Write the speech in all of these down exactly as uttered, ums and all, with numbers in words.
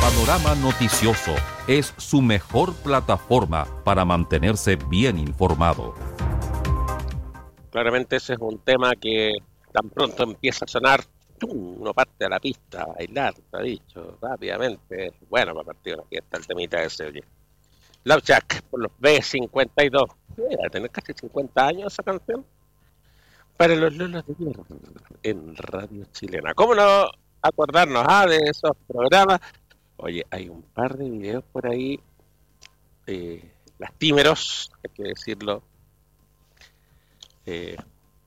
Panorama Noticioso es su mejor plataforma para mantenerse bien informado. Claramente ese es un tema que tan pronto empieza a sonar, ¡tum!, uno parte a la pista a bailar, te ha dicho, rápidamente. Bueno, para partir de una fiesta, el temita ese, oye. Love Jack, por los B cincuenta y dos. Mira, tener casi cincuenta años esa canción. Para los Lolos de Hierro, en Radio Chilena. ¿Cómo no acordarnos ah, de esos programas? Oye, hay un par de videos por ahí, eh, lastimeros, hay que decirlo, eh,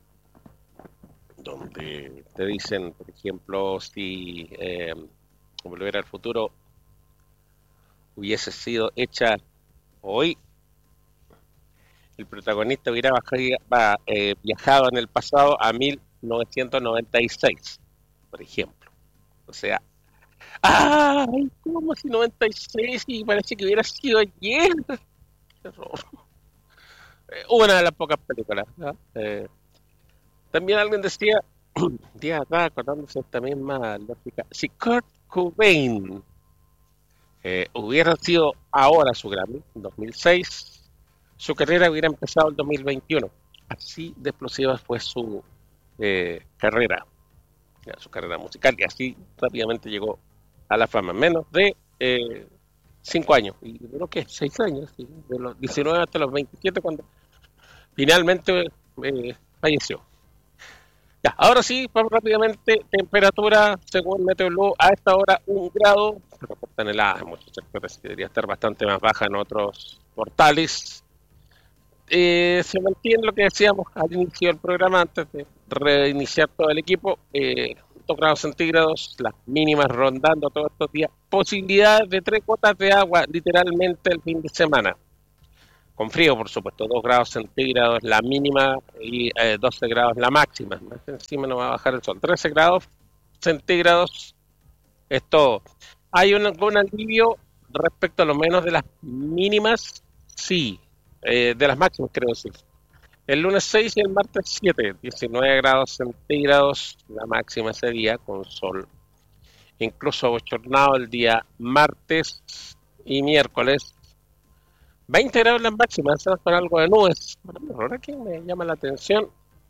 donde te dicen, por ejemplo, si eh, Volver al Futuro hubiese sido hecha hoy, el protagonista hubiera bajado, va, eh, viajado en el pasado a mil novecientos noventa y seis, por ejemplo. O sea, ¡ay! ¿Cómo si noventa y seis? Y parece que hubiera sido ayer. Qué horror. Eh, una de las pocas películas, ¿no? Eh, también alguien decía, día acá, acordándose de esta misma lógica, si Kurt Cobain eh, hubiera sido ahora su Grammy, en dos mil seis, su carrera hubiera empezado en dos mil veintiuno. Así de explosiva fue su eh, carrera, ya, su carrera musical, y así rápidamente llegó a la fama. Menos de eh, cinco años, y duró que seis años, ¿sí? De los diecinueve hasta los veintisiete, cuando finalmente eh, falleció. Ya, ahora sí, vamos rápidamente. Temperatura, según Meteorolog, a esta hora un grado. Se reportan heladas en muchos sectores, que debería estar bastante más baja en otros portales. Eh, se mantiene lo que decíamos al inicio del programa, antes de reiniciar todo el equipo. Eh, dos grados centígrados, las mínimas rondando todos estos días. Posibilidad de tres gotas de agua, literalmente, el fin de semana. Con frío, por supuesto, dos grados centígrados la mínima y eh, doce grados la máxima. Más encima no va a bajar el sol. trece grados centígrados es todo. ¿Hay un, un alivio respecto a lo menos de las mínimas? Sí, eh, de las máximas, creo decir. El lunes seis y el martes siete, diecinueve grados centígrados la máxima ese día, con sol. Incluso bochornado el día martes y miércoles. veinte grados la máxima, con algo de nubes. Ahora que me llama la atención.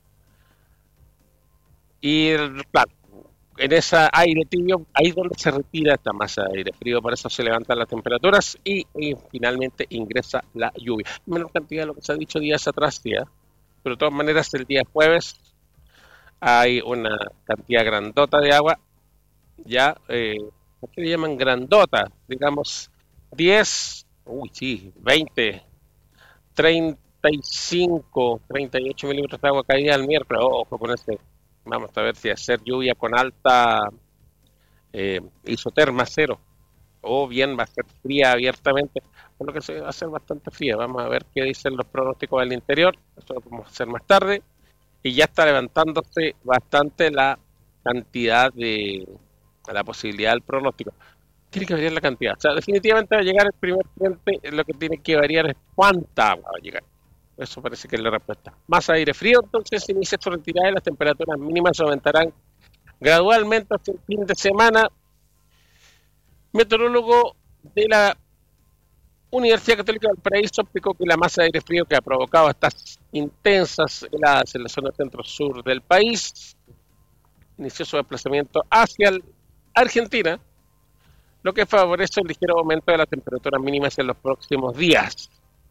Y claro, en ese aire tibio, ahí es donde se retira esta masa de aire frío, por eso se levantan las temperaturas y, y finalmente ingresa la lluvia. Menos cantidad de lo que se ha dicho días atrás, ya. Pero de todas maneras, el día jueves hay una cantidad grandota de agua. Ya, eh, ¿qué le llaman grandota? Digamos, diez. Uy, sí, veinte, treinta y cinco, treinta y ocho milímetros de agua caída el miércoles. Oh, ojo con este. Vamos a ver si hacer lluvia con alta eh, isoterma cero. O bien va a ser fría abiertamente. Por lo que se va a hacer bastante fría. Vamos a ver qué dicen los pronósticos del interior. Eso lo podemos hacer más tarde. Y ya está levantándose bastante la cantidad de... la posibilidad del pronóstico. Tiene que variar la cantidad. O sea, definitivamente va a llegar el primer frente. Lo que tiene que variar es cuánta agua va a llegar. Eso parece que es la respuesta. Más aire frío, entonces inicia su retirada y las temperaturas mínimas aumentarán gradualmente hasta el fin de semana. Meteorólogo de la Universidad Católica del Paraíso explicó que la masa de aire frío que ha provocado estas intensas heladas en la zona centro-sur del país inició su desplazamiento hacia el Argentina, lo que favorece un ligero aumento de las temperaturas mínimas en los próximos días.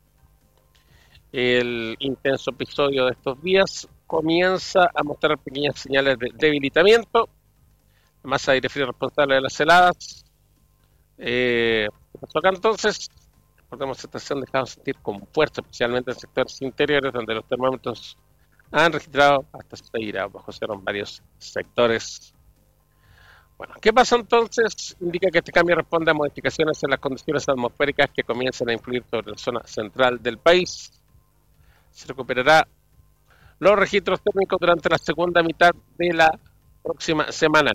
El intenso episodio de estos días comienza a mostrar pequeñas señales de debilitamiento. La masa de aire frío responsable de las heladas. Eh, ¿Qué pasó acá entonces? Recordemos, esta estación dejado sentir con fuerza, especialmente en sectores interiores, donde los termómetros han registrado hasta seis grados bajo cero en varios sectores. Bueno, ¿qué pasa entonces? Indica que este cambio responde a modificaciones en las condiciones atmosféricas que comienzan a influir sobre la zona central del país. Se recuperará los registros térmicos durante la segunda mitad de la próxima semana.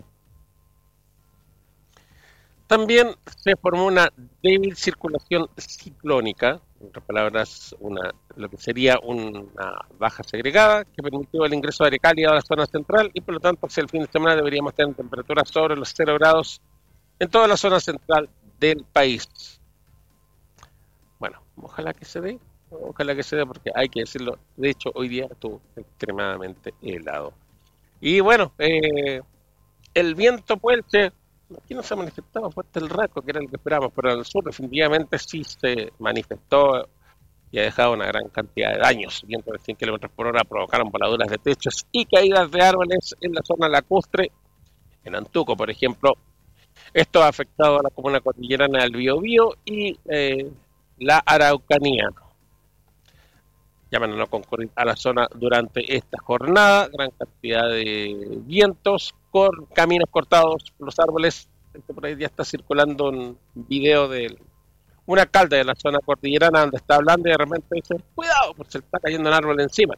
También se formó una débil circulación ciclónica, en otras palabras, una, lo que sería una baja segregada, que permitió el ingreso de aire cálido a la zona central y por lo tanto hacia el fin de semana deberíamos tener temperaturas sobre los cero grados en toda la zona central del país. Bueno, ojalá que se dé, ojalá que se dé, porque hay que decirlo, de hecho hoy día estuvo extremadamente helado. Y bueno, eh, el viento puelche, aquí no se ha manifestado fuerte el rasgo, que era el que esperábamos, pero en el sur definitivamente sí se manifestó y ha dejado una gran cantidad de daños. Vientos de cien kilómetros por hora provocaron voladuras de techos y caídas de árboles en la zona lacustre, en Antuco, por ejemplo. Esto ha afectado a la comuna cordillerana del Biobío y eh, la Araucanía. Llaman a no concurrir a la zona durante esta jornada. Gran cantidad de vientos, cor, caminos cortados por los árboles. Este por ahí ya está circulando un video de un alcalde de la zona cordillerana donde está hablando y de repente dice, cuidado, porque se le está cayendo un árbol encima.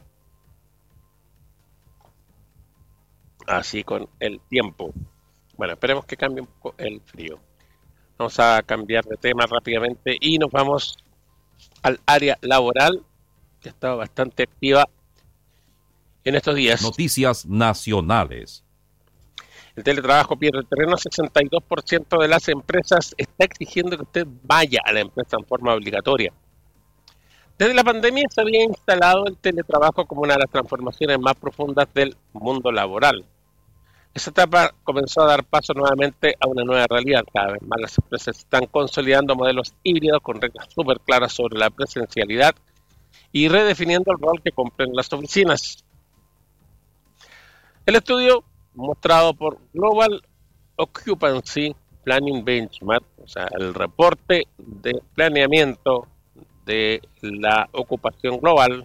Así con el tiempo. Bueno, esperemos que cambie un poco el frío. Vamos a cambiar de tema rápidamente y nos vamos al área laboral, que ha estado bastante activa en estos días. Noticias nacionales. El teletrabajo pierde terreno, sesenta y dos por ciento de las empresas está exigiendo que usted vaya a la empresa en forma obligatoria. Desde la pandemia se había instalado el teletrabajo como una de las transformaciones más profundas del mundo laboral. Esa etapa comenzó a dar paso nuevamente a una nueva realidad. Cada vez más las empresas están consolidando modelos híbridos con reglas súper claras sobre la presencialidad y redefiniendo el rol que cumplen las oficinas. El estudio mostrado por Global Occupancy Planning Benchmark, o sea, el reporte de planeamiento de la ocupación global,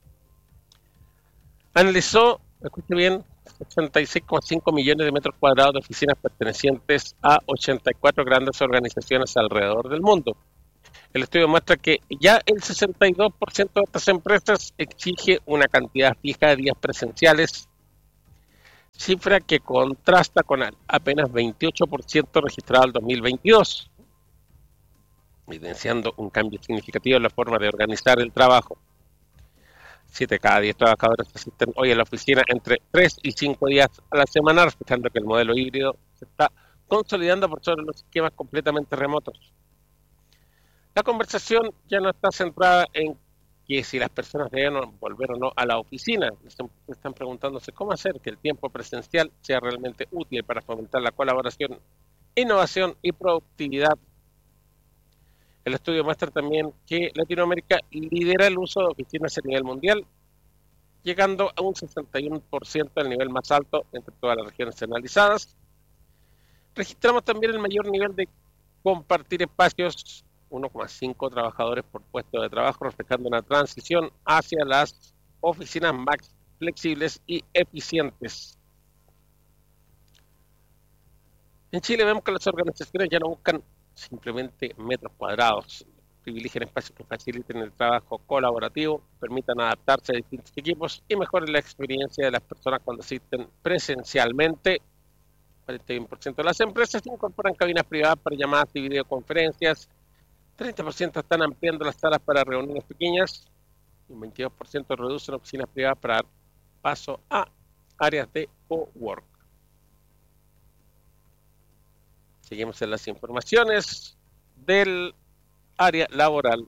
analizó, escuche bien, ochenta y seis coma cinco millones de metros cuadrados de oficinas pertenecientes a ochenta y cuatro grandes organizaciones alrededor del mundo. El estudio muestra que ya el sesenta y dos por ciento de estas empresas exige una cantidad fija de días presenciales, cifra que contrasta con el apenas veintiocho por ciento registrado en dos mil veintidós, evidenciando un cambio significativo en la forma de organizar el trabajo. siete de cada diez trabajadores asisten hoy a la oficina entre tres y cinco días a la semana, reflejando que el modelo híbrido se está consolidando por sobre los esquemas completamente remotos. La conversación ya no está centrada en que si las personas deben volver o no a la oficina. Están preguntándose cómo hacer que el tiempo presencial sea realmente útil para fomentar la colaboración, innovación y productividad. El estudio muestra también que Latinoamérica lidera el uso de oficinas a nivel mundial, llegando a un sesenta y uno por ciento, el nivel más alto entre todas las regiones analizadas. Registramos también el mayor nivel de compartir espacios, uno coma cinco trabajadores por puesto de trabajo, reflejando una transición hacia las oficinas más flexibles y eficientes. En Chile vemos que las organizaciones ya no buscan simplemente metros cuadrados, privilegian espacios que faciliten el trabajo colaborativo, permitan adaptarse a distintos equipos y mejoren la experiencia de las personas cuando asisten presencialmente. cuarenta y uno por ciento de las empresas incorporan cabinas privadas para llamadas y videoconferencias, treinta por ciento están ampliando las salas para reuniones pequeñas, y un veintidós por ciento reducen oficinas privadas para dar paso a áreas de cowork. Seguimos en las informaciones del área laboral.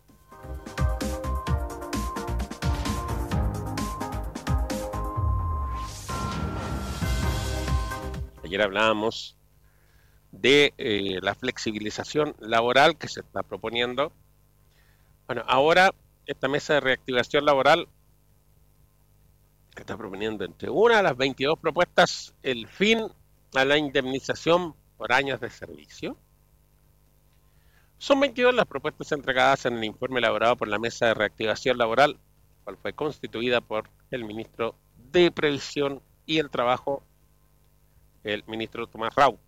Ayer hablábamos de eh, la flexibilización laboral que se está proponiendo. Bueno, ahora esta mesa de reactivación laboral está proponiendo entre una de las veintidós propuestas el fin a la indemnización por años de servicio. Son veintidós las propuestas entregadas en el informe elaborado por la Mesa de Reactivación Laboral, cual fue constituida por el ministro de Previsión y el Trabajo, el ministro Tomás Rau.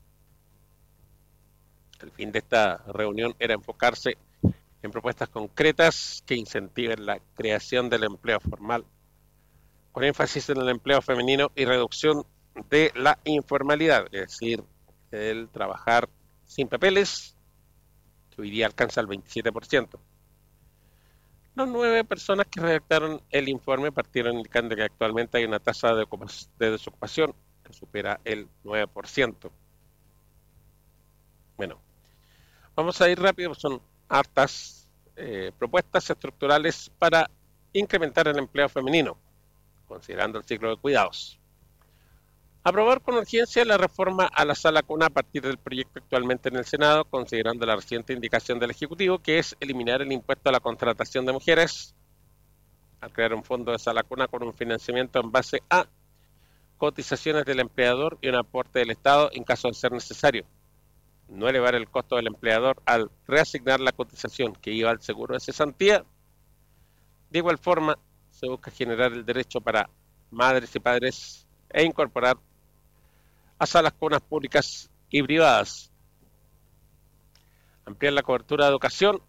El fin de esta reunión era enfocarse en propuestas concretas que incentiven la creación del empleo formal, con énfasis en el empleo femenino y reducción de la informalidad, es decir, el trabajar sin papeles, que hoy día alcanza el veintisiete por ciento. Las nueve personas que redactaron el informe partieron indicando que actualmente hay una tasa de, de desocupación que supera el nueve por ciento. Bueno, Vamos a ir rápido, son hartas eh, propuestas estructurales para incrementar el empleo femenino, considerando el ciclo de cuidados. Aprobar con urgencia la reforma a la sala cuna a partir del proyecto actualmente en el Senado, considerando la reciente indicación del Ejecutivo, que es eliminar el impuesto a la contratación de mujeres, al crear un fondo de sala cuna con un financiamiento en base a cotizaciones del empleador y un aporte del Estado en caso de ser necesario. No elevar el costo del empleador al reasignar la cotización que iba al seguro de cesantía. De igual forma, se busca generar el derecho para madres y padres e incorporar a salas cunas públicas y privadas. Ampliar la cobertura de educación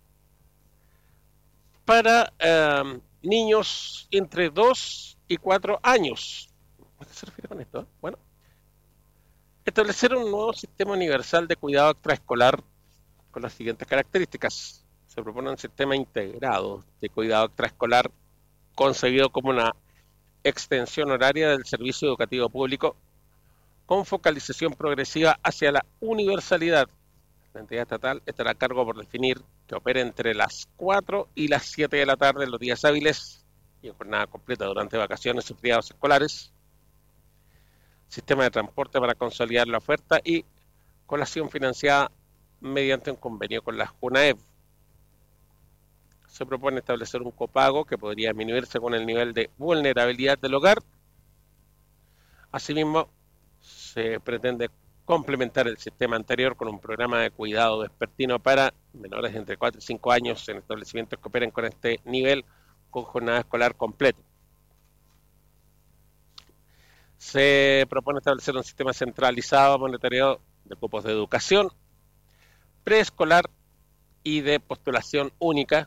para eh, niños entre dos y cuatro años. ¿A qué se refiere con esto? Bueno, establecer un nuevo sistema universal de cuidado extraescolar con las siguientes características. Se propone un sistema integrado de cuidado extraescolar concebido como una extensión horaria del servicio educativo público con focalización progresiva hacia la universalidad. La entidad estatal estará a cargo por definir que opere entre las cuatro y las siete de la tarde en los días hábiles y en jornada completa durante vacaciones y feriados escolares. Sistema de transporte para consolidar la oferta y colación financiada mediante un convenio con la JUNAEV. Se propone establecer un copago que podría disminuir según el nivel de vulnerabilidad del hogar. Asimismo, se pretende complementar el sistema anterior con un programa de cuidado vespertino para menores de entre cuatro y cinco años en establecimientos que operen con este nivel con jornada escolar completa. Se propone establecer un sistema centralizado monetario de cupos de educación preescolar y de postulación única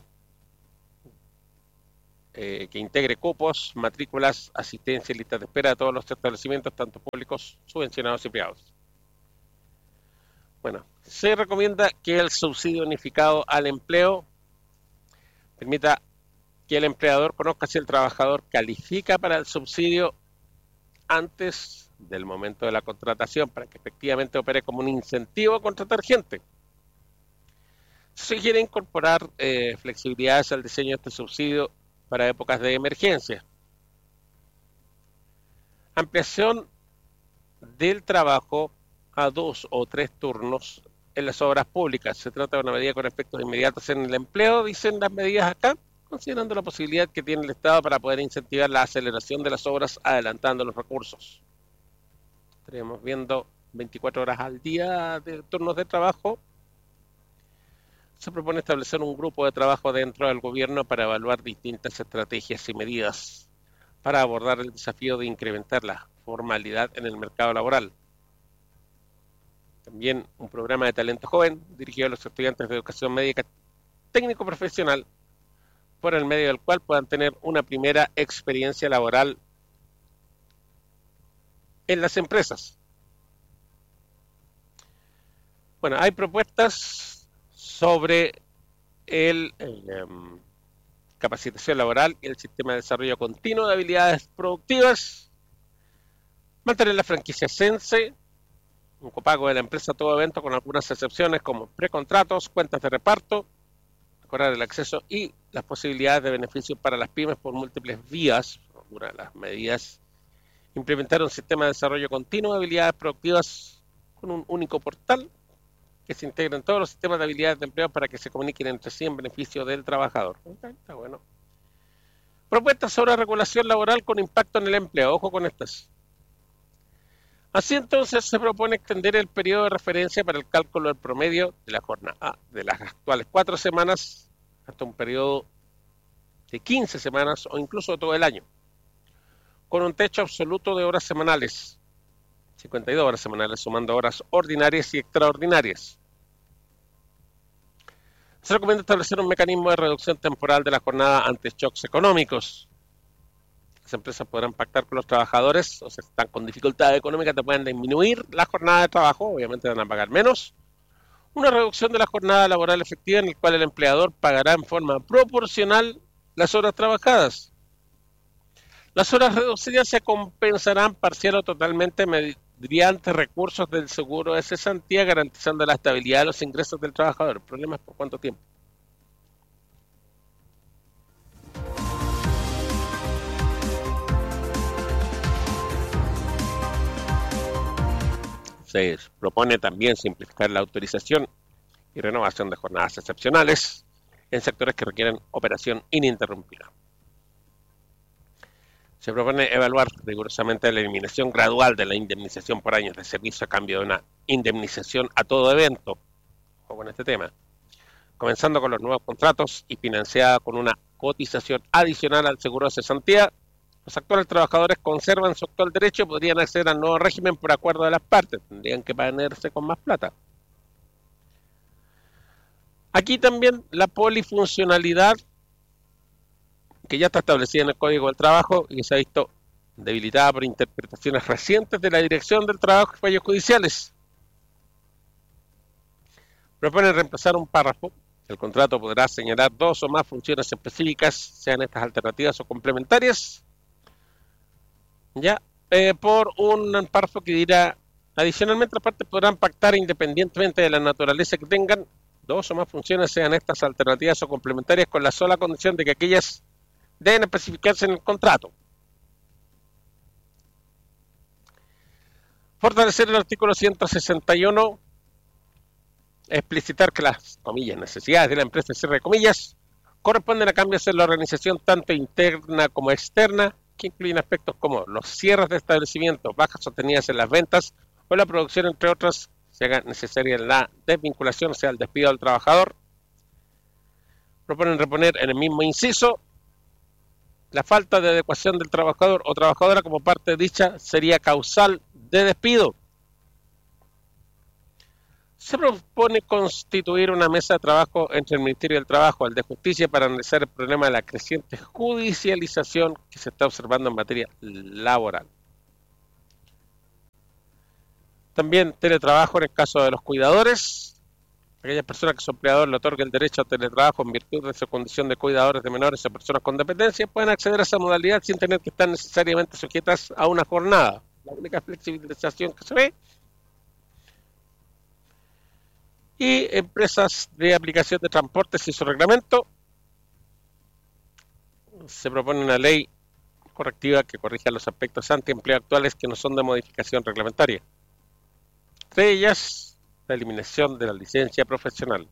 eh, que integre cupos, matrículas, asistencia y listas de espera de todos los establecimientos, tanto públicos, subvencionados y privados. Bueno, se recomienda que el subsidio unificado al empleo permita que el empleador conozca si el trabajador califica para el subsidio antes del momento de la contratación, para que efectivamente opere como un incentivo a contratar gente. Se quiere incorporar eh, flexibilidades al diseño de este subsidio para épocas de emergencia. Ampliación del trabajo a dos o tres turnos en las obras públicas. Se trata de una medida con efectos inmediatos en el empleo, dicen las medidas acá, considerando la posibilidad que tiene el Estado para poder incentivar la aceleración de las obras adelantando los recursos. Estaremos viendo veinticuatro horas al día de turnos de trabajo. Se propone establecer un grupo de trabajo dentro del gobierno para evaluar distintas estrategias y medidas para abordar el desafío de incrementar la formalidad en el mercado laboral. También un programa de talento joven dirigido a los estudiantes de educación médica técnico profesional, por el medio del cual puedan tener una primera experiencia laboral en las empresas. Bueno, hay propuestas sobre el, el um, capacitación laboral y el sistema de desarrollo continuo de habilidades productivas, mantener la franquicia Sense, un copago de la empresa a todo evento con algunas excepciones como precontratos, cuentas de reparto, mejorar el acceso y las posibilidades de beneficios para las pymes por múltiples vías, una de las medidas, implementar un sistema de desarrollo continuo de habilidades productivas con un único portal que se integre en todos los sistemas de habilidades de empleo para que se comuniquen entre sí en beneficio del trabajador. Okay, está bueno. Propuestas sobre regulación laboral con impacto en el empleo. Ojo con estas. Así entonces se propone extender el periodo de referencia para el cálculo del promedio de la jornada de las actuales cuatro semanas hasta un periodo de quince semanas o incluso todo el año, con un techo absoluto de horas semanales. cincuenta y dos horas semanales, sumando horas ordinarias y extraordinarias. Se recomienda establecer un mecanismo de reducción temporal de la jornada ante shocks económicos. Las empresas podrán pactar con los trabajadores, o sea, si están con dificultades económicas, te pueden disminuir la jornada de trabajo, obviamente van a pagar menos. Una reducción de la jornada laboral efectiva en la cual el empleador pagará en forma proporcional las horas trabajadas. Las horas reducidas se compensarán parcial o totalmente mediante recursos del seguro de cesantía, garantizando la estabilidad de los ingresos del trabajador. El problema es por cuánto tiempo. Se propone también simplificar la autorización y renovación de jornadas excepcionales en sectores que requieren operación ininterrumpida. Se propone evaluar rigurosamente la eliminación gradual de la indemnización por años de servicio a cambio de una indemnización a todo evento, o con este tema, comenzando con los nuevos contratos y financiada con una cotización adicional al seguro de cesantía. Los actuales trabajadores conservan su actual derecho y podrían acceder al nuevo régimen por acuerdo de las partes. Tendrían que ponerse con más plata. Aquí también la polifuncionalidad, que ya está establecida en el Código del Trabajo y que se ha visto debilitada por interpretaciones recientes de la Dirección del Trabajo y fallos judiciales. Proponen reemplazar un párrafo. El contrato podrá señalar dos o más funciones específicas, sean estas alternativas o complementarias, ya eh, por un párrafo que dirá: adicionalmente las partes podrán pactar independientemente de la naturaleza que tengan dos o más funciones, sean estas alternativas o complementarias, con la sola condición de que aquellas deben especificarse en el contrato. Fortalecer el artículo ciento sesenta y uno, explicitar que las, comillas, necesidades de la empresa, cierre de comillas, corresponden a cambios en la organización tanto interna como externa, que incluyen aspectos como los cierres de establecimientos, bajas sostenidas en las ventas o la producción, entre otras, se haga necesaria la desvinculación, o sea, el despido del trabajador. Proponen reponer en el mismo inciso: la falta de adecuación del trabajador o trabajadora como parte de dicha sería causal de despido. Se propone constituir una mesa de trabajo entre el Ministerio del Trabajo y el de Justicia para analizar el problema de la creciente judicialización que se está observando en materia laboral. También teletrabajo en el caso de los cuidadores. Aquellas personas que su empleador le otorga el derecho a teletrabajo en virtud de su condición de cuidadores de menores o personas con dependencia pueden acceder a esa modalidad sin tener que estar necesariamente sujetas a una jornada. La única flexibilización que se ve. Y empresas de aplicación de transportes y su reglamento. Se propone una ley correctiva que corrija los aspectos antiempleo actuales que no son de modificación reglamentaria. Entre ellas, la eliminación de la licencia profesional.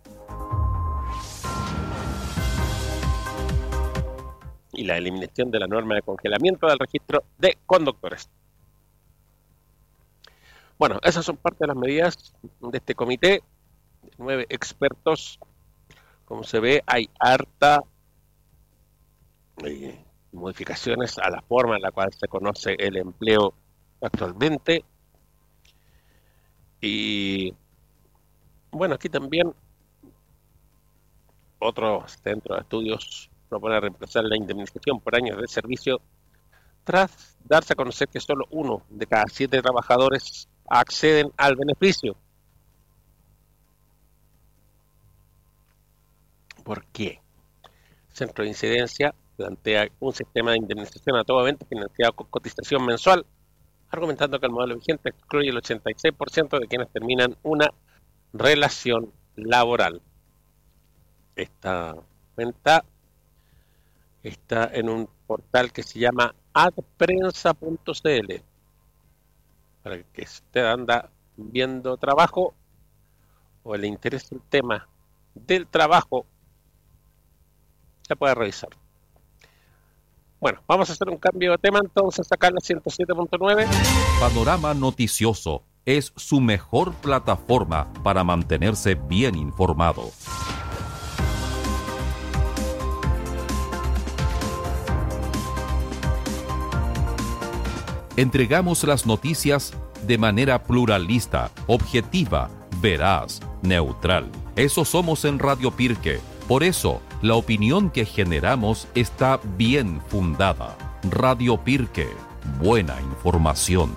Y la eliminación de la norma de congelamiento del registro de conductores. Bueno, esas son parte de las medidas de este comité de nueve expertos. Como se ve, hay harta eh, modificaciones a la forma en la cual se conoce el empleo actualmente. Y bueno, aquí también otro centro de estudios propone reemplazar la indemnización por años de servicio tras darse a conocer que solo uno de cada siete trabajadores acceden al beneficio. ¿Por qué? El Centro de Incidencia plantea un sistema de indemnización a todo evento financiado con cotización mensual, argumentando que el modelo vigente excluye el ochenta y seis por ciento de quienes terminan una relación laboral. Esta cuenta está en un portal que se llama adprensa punto c l. Para que usted anda viendo trabajo o le interese el tema del trabajo, se puede revisar. Bueno, vamos a hacer un cambio de tema entonces acá en la ciento siete punto nueve. Panorama Noticioso es su mejor plataforma para mantenerse bien informado. Entregamos las noticias de manera pluralista, objetiva, veraz, neutral. Eso somos en Radio Pirque. Por eso, la opinión que generamos está bien fundada. Radio Pirque, buena información.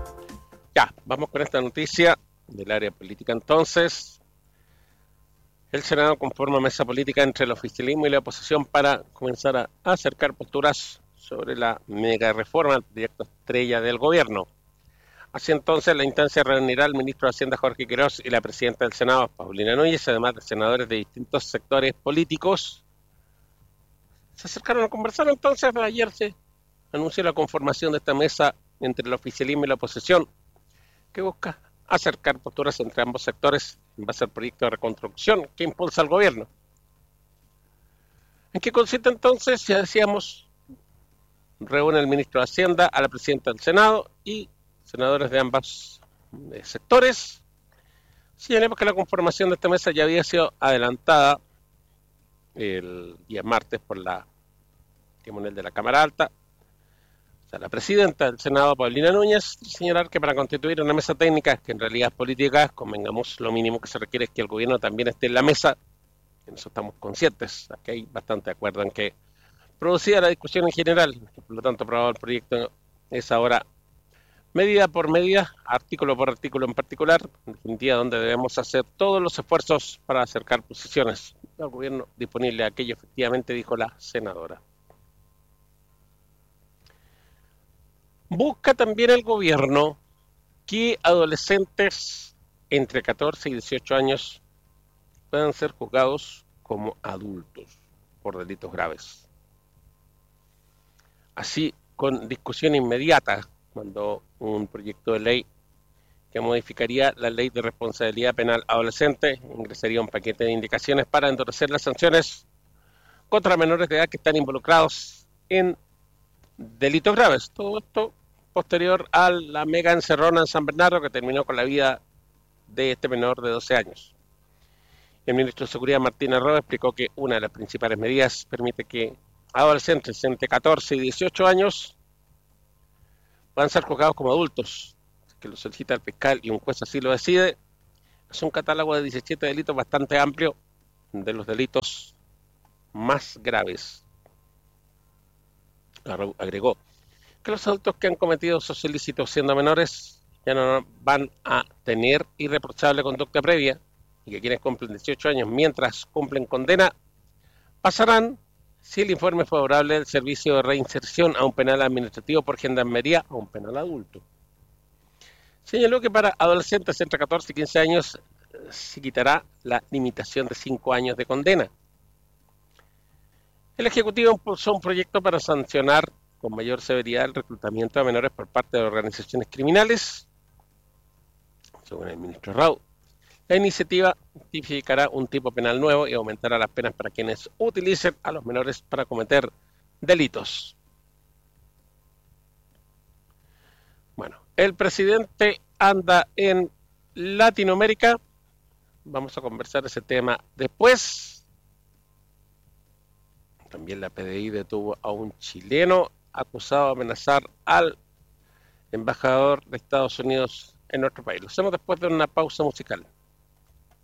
Ya, vamos con esta noticia del área política entonces. El Senado conforma mesa política entre el oficialismo y la oposición para comenzar a acercar posturas sobre la mega reforma del proyecto estrella del gobierno. Así entonces, la instancia reunirá al ministro de Hacienda Jorge Quirós y la presidenta del Senado, Paulina Núñez, además de senadores de distintos sectores políticos. Se acercaron a conversar entonces. Ayer se anunció la conformación de esta mesa entre el oficialismo y la oposición, que busca acercar posturas entre ambos sectores en base al proyecto de reconstrucción que impulsa el gobierno. ¿En qué consiste entonces? Ya decíamos, reúne el ministro de Hacienda a la presidenta del Senado y senadores de ambos eh, sectores. Señalemos que la conformación de esta mesa ya había sido adelantada el día martes por la tribunal de la Cámara Alta, o sea, la presidenta del Senado, Paulina Núñez, señalar que para constituir una mesa técnica, que en realidad es política, convengamos, lo mínimo que se requiere es que el gobierno también esté en la mesa. En eso estamos conscientes. Aquí hay bastante acuerdo en que, producida la discusión en general, por lo tanto aprobado el proyecto, es ahora medida por medida, artículo por artículo en particular, en definitiva, donde debemos hacer todos los esfuerzos para acercar posiciones al gobierno disponible a aquello, efectivamente, dijo la senadora. Busca también el gobierno que adolescentes entre catorce y dieciocho años puedan ser juzgados como adultos por delitos graves. Así, con discusión inmediata, mandó un proyecto de ley que modificaría la ley de responsabilidad penal adolescente, ingresaría un paquete de indicaciones para endurecer las sanciones contra menores de edad que están involucrados en delitos graves. Todo esto posterior a la mega encerrona en San Bernardo que terminó con la vida de este menor de doce años. El ministro de Seguridad, Martín Arroyo, explicó que una de las principales medidas permite que adolescentes entre catorce y dieciocho años puedan ser juzgados como adultos, que lo solicita el fiscal y un juez así lo decide. Es un catálogo de diecisiete delitos bastante amplio, de los delitos más graves. Agregó que los adultos que han cometido esos ilícitos siendo menores ya no van a tener irreprochable conducta previa y que quienes cumplen dieciocho años mientras cumplen condena pasarán, si el informe es favorable, del servicio de reinserción a un penal administrativo por gendarmería a un penal adulto. Señaló que para adolescentes entre catorce y quince años se quitará la limitación de cinco años de condena. El Ejecutivo impulsó un proyecto para sancionar con mayor severidad el reclutamiento de menores por parte de organizaciones criminales. Según el ministro Rau, la iniciativa tipificará un tipo penal nuevo y aumentará las penas para quienes utilicen a los menores para cometer delitos. Bueno, el presidente anda en Latinoamérica. Vamos a conversar ese tema después. También la P D I detuvo a un chileno acusado de amenazar al embajador de Estados Unidos en nuestro país. Lo hacemos después de una pausa musical.